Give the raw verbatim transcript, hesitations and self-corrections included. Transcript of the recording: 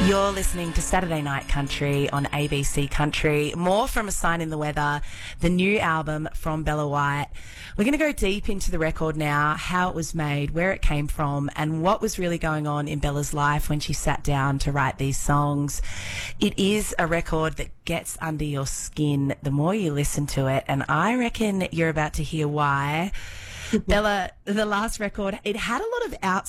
You're listening to Saturday Night Country on A B C Country. More from A Sign in the Weather, the new album from Bella White. We're going to go deep into the record now, how it was made, where it came from, and what was really going on in Bella's life when she sat down to write these songs. It is a record that gets under your skin the more you listen to it, and I reckon you're about to hear why. Bella, the last record, it had a lot of outside